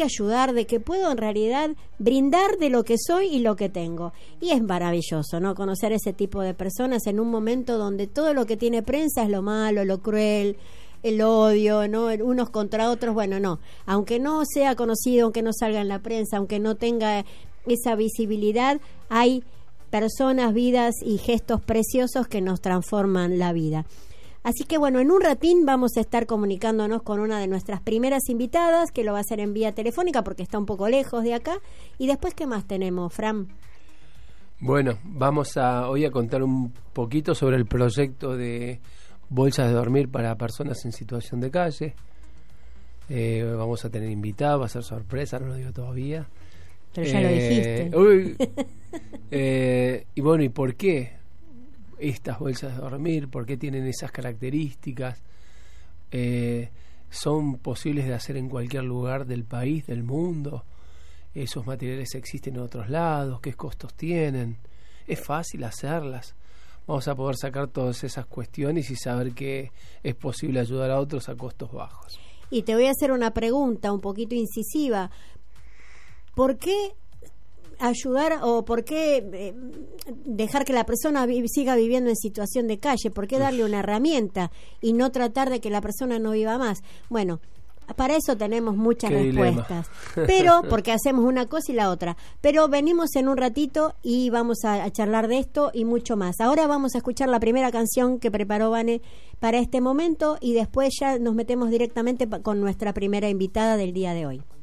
que ayudar, de que puedo en realidad brindar de lo que soy y lo que tengo. Y es maravilloso, ¿no? Conocer ese tipo de personas en un momento donde todo lo que tiene prensa es lo malo, lo cruel, el odio, ¿no? Unos contra otros. Bueno, no. Aunque no sea conocido, aunque no salga en la prensa, aunque no tenga esa visibilidad, hay personas, vidas y gestos preciosos que nos transforman la vida. Así que bueno, en un ratín vamos a estar comunicándonos con una de nuestras primeras invitadas, que lo va a hacer en vía telefónica porque está un poco lejos de acá. Y después, ¿qué más tenemos, Fran? Bueno, vamos hoy a contar un poquito sobre el proyecto de bolsas de dormir para personas en situación de calle. Vamos a tener invitados, va a ser sorpresa, no lo digo todavía. Pero ya lo dijiste. Y bueno, ¿y por qué estas bolsas de dormir? ¿Por qué tienen esas características? ¿Son posibles de hacer en cualquier lugar del país, del mundo? ¿Esos materiales existen en otros lados? ¿Qué costos tienen? ¿Es fácil hacerlas? Vamos a poder sacar todas esas cuestiones y saber que es posible ayudar a otros a costos bajos. Y te voy a hacer una pregunta un poquito incisiva. ¿Por qué ayudar o por qué dejar que la persona siga viviendo en situación de calle? ¿Por qué darle una herramienta y no tratar de que la persona no viva más? Bueno, para eso tenemos muchas respuestas, pero porque hacemos una cosa y la otra. Pero venimos en un ratito y vamos a charlar de esto y mucho más. Ahora vamos a escuchar la primera canción que preparó Vane para este momento y después ya nos metemos directamente con nuestra primera invitada del día de hoy.